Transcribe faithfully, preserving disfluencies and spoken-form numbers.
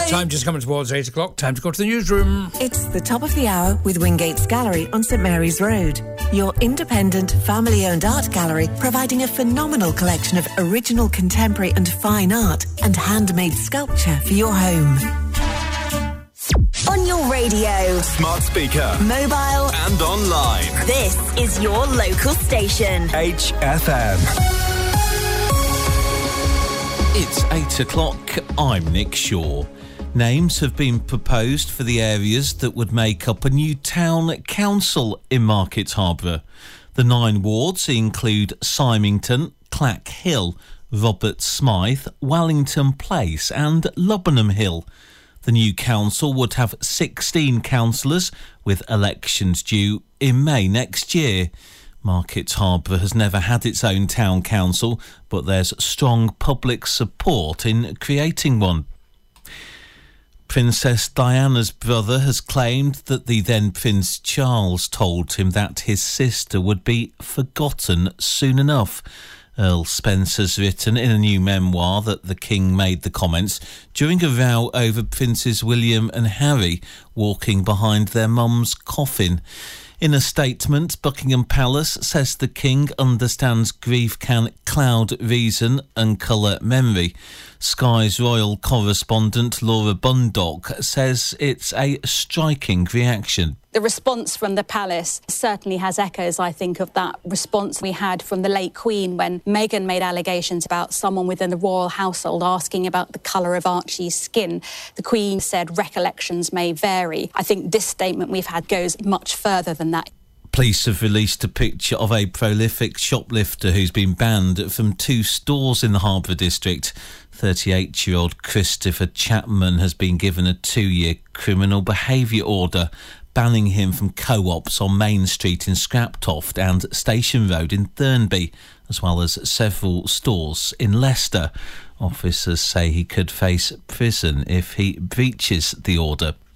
Time just coming towards eight o'clock. Time to go to the newsroom. It's the top of the hour with Wingate's Gallery on St Mary's Road. Your independent, family-owned art gallery providing a phenomenal collection of original contemporary and fine art and handmade sculpture for your home. On your radio, smart speaker, mobile and online. This is your local station. H F M. It's eight o'clock. I'm Nick Shaw. Names have been proposed for the areas that would make up a new town council in Market Harborough. The nine wards include Symington, Clack Hill, Robert Smythe, Wellington Place and Lubbenham Hill. The new council would have sixteen councillors, with elections due in May next year. Market Harborough has never had its own town council, but there's strong public support in creating one. Princess Diana's brother has claimed that the then Prince Charles told him that his sister would be forgotten soon enough. Earl Spencer's written in a new memoir that the King made the comments during a row over Princes William and Harry walking behind their mum's coffin. In a statement, Buckingham Palace says the King understands grief can cloud reason and colour memory. Sky's royal correspondent Laura Bundock says it's a striking reaction. The response from the palace certainly has echoes, I think, of that response we had from the late Queen when Meghan made allegations about someone within the royal household asking about the colour of Archie's skin. The Queen said recollections may vary. I think this statement we've had goes much further than that. Police have released a picture of a prolific shoplifter who's been banned from two stores in the Harborough district. thirty-eight-year-old Christopher Chapman has been given a two-year criminal behaviour order, banning him from co-ops on Main Street in Scraptoft and Station Road in Thurnby, as well as several stores in Leicester. Officers say he could face prison if he breaches the order.